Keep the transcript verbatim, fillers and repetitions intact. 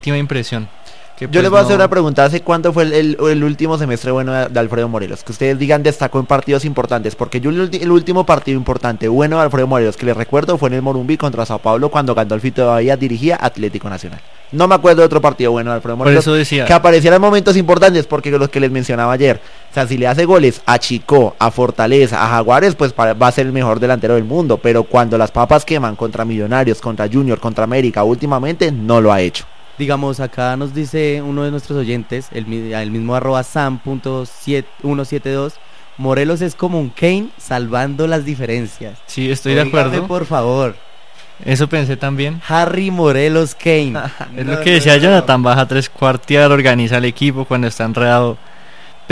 última impresión. Que Yo pues les voy a hacer no- una pregunta. ¿Hace cuánto fue el, el- el último semestre bueno de, de Alfredo Morelos? Que ustedes digan destacó en partidos importantes. Porque yo el, ulti- el último partido importante bueno de Alfredo Morelos que les recuerdo fue en el Morumbí contra Sao Paulo cuando Gandolfi todavía dirigía Atlético Nacional. No me acuerdo de otro partido bueno de Alfredo Por Morelos eso decía, que apareciera en momentos importantes, porque los que les mencionaba ayer. O sea, si le hace goles a Chico, a Fortaleza, a Jaguares, pues para- va a ser el mejor delantero del mundo. Pero cuando las papas queman contra Millonarios, contra Junior, contra América, últimamente no lo ha hecho. Digamos, acá nos dice uno de nuestros oyentes, el, mi- el mismo arroba sam punto siete uno siete dos, Morelos es como un Kane salvando las diferencias. sí, estoy de Óigame, acuerdo. por favor, Eso pensé también. Harry Morelos Kane. Es lo que decía Jonathan, baja tres cuartear, organiza el equipo cuando está enredado.